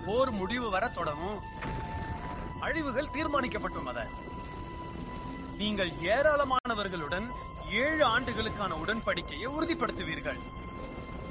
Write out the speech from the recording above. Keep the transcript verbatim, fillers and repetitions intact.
போர் முடிவு வர தொடரும். அழிவுகள் தீர்மானிக்கப்பட்டுள்ளன. நீங்கள் ஏராளமானவர்களுடன் ஏழு ஆண்டுகளுக்கான உடன்படிக்கையை உறுதிப்படுத்துவீர்கள்.